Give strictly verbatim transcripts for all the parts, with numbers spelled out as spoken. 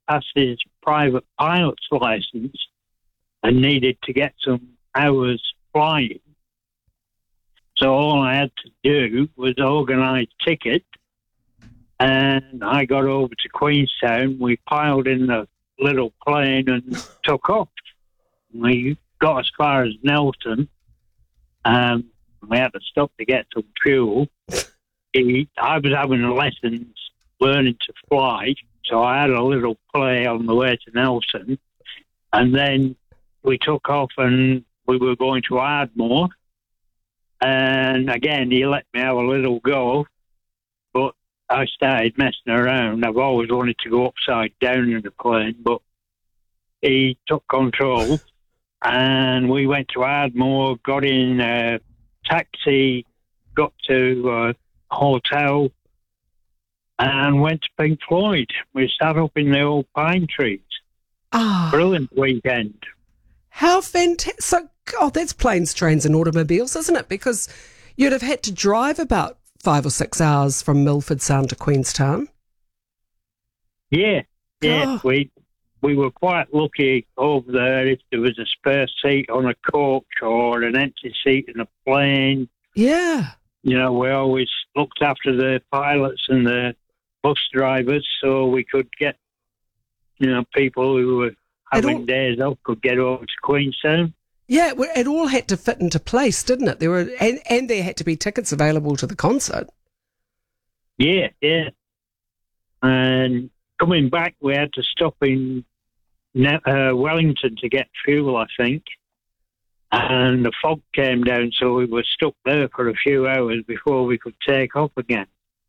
passed his private pilot's license and needed to get some hours flying. So all I had to do was organise tickets, and I got over to Queenstown. We piled in the little plane and took off. We got as far as Nelson. Um, we had to stop to get some fuel. He, I was having lessons learning to fly, so I had a little play on the way to Nelson. And then we took off and we were going to Ardmore. And again, he let me have a little go, but I started messing around. I've always wanted to go upside down in the plane, but he took control. And we went to Ardmore, got in a taxi, got to a hotel, and went to Pink Floyd. We sat up in the old pine trees. Ah, Brilliant weekend. how fantastic. So, God, that's planes, trains and automobiles, isn't it? Because you'd have had to drive about five or six hours from Milford Sound to Queenstown. Yeah, yeah. Oh. We we were quite lucky over there if there was a spare seat on a coach or an empty seat in a plane. Yeah. You know, we always looked after the pilots and the bus drivers so we could get, you know, people who were having all- days off could get over to Queenstown. Yeah, it, it all had to fit into place, didn't it? There were, and, and there had to be tickets available to the concert. Yeah, yeah. And coming back, we had to stop in Ne- uh, Wellington to get fuel, I think. And the fog came down, so we were stuck there for a few hours before we could take off again.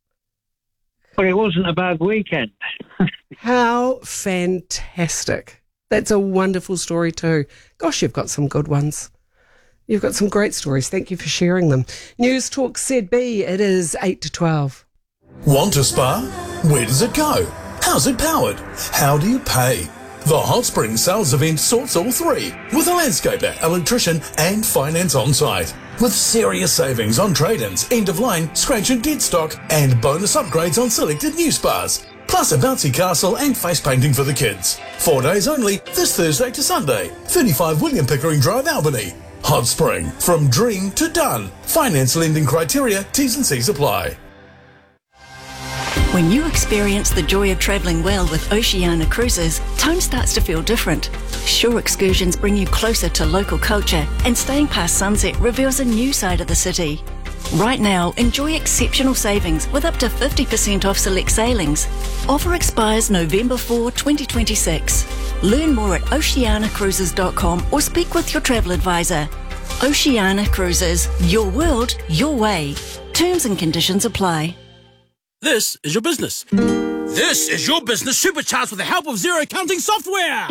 But it wasn't a bad weekend. How fantastic. That's a wonderful story too. Gosh, you've got some good ones. You've got some great stories. Thank you for sharing them. News Talk Z B, it is eight to twelve. Want a spa? Where does it go? How's it powered? How do you pay? The Hot Spring sales event sorts all three, with a landscaper, electrician and finance on site. With serious savings on trade-ins, end-of-line, scratch and dead stock, and bonus upgrades on selected new spas. Plus a bouncy castle and face painting for the kids. Four days only, this Thursday to Sunday. thirty-five William Pickering Drive, Albany. Hot Spring, from dream to done. Finance lending criteria, T's and C's apply. When you experience the joy of travelling well with Oceania Cruises, time starts to feel different. Shore excursions bring you closer to local culture, and staying past sunset reveals a new side of the city. Right now, enjoy exceptional savings with up to fifty percent off select sailings. Offer expires November fourth, twenty twenty-six. Learn more at oceania cruises dot com or speak with your travel advisor. Oceania Cruises, your world, your way. Terms and conditions apply. This is your business. This is your business supercharged with the help of Xero accounting software.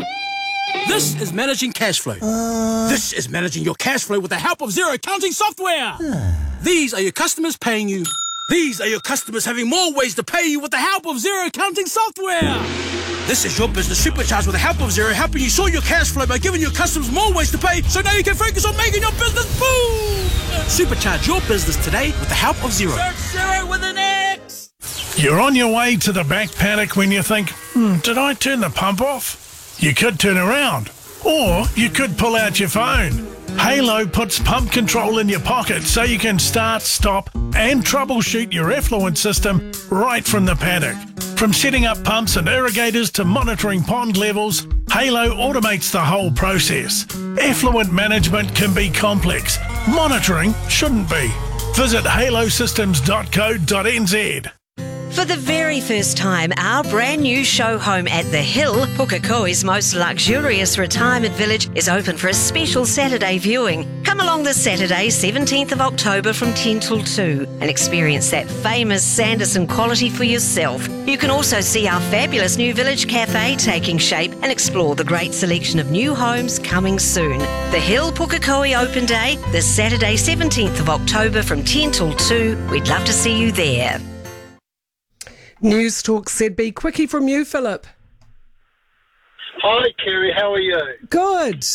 This is managing cash flow. Uh... This is managing your cash flow with the help of Xero accounting software. These are your customers paying you. These are your customers having more ways to pay you with the help of Xero accounting software. This is your business supercharged with the help of Xero, helping you sort your cash flow by giving your customers more ways to pay, so now you can focus on making your business boom. Supercharge your business today with the help of Xero. Search Xero with an X. You're on your way to the back paddock when you think, hmm, did I turn the pump off? You could turn around, or you could pull out your phone. Halo puts pump control in your pocket so you can start, stop and troubleshoot your effluent system right from the paddock. From setting up pumps and irrigators to monitoring pond levels, Halo automates the whole process. Effluent management can be complex. Monitoring shouldn't be. Visit halo systems dot co dot n z. For the very first time, our brand new show home at The Hill, Pukekohe's most luxurious retirement village, is open for a special Saturday viewing. Come along this Saturday, seventeenth of October from ten till two and experience that famous Sanderson quality for yourself. You can also see our fabulous new village cafe taking shape and explore the great selection of new homes coming soon. The Hill Pukekohe Open Day, this Saturday, seventeenth of October from ten till two. We'd love to see you there. News Talk Z B. Quickie from you, Philip. Hi, Kerry. How are you? Good.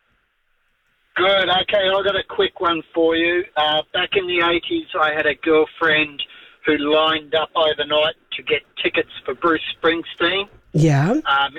Good. Okay, I've got a quick one for you. Uh, back in the eighties, I had a girlfriend who lined up overnight to get tickets for Bruce Springsteen. Yeah. Um,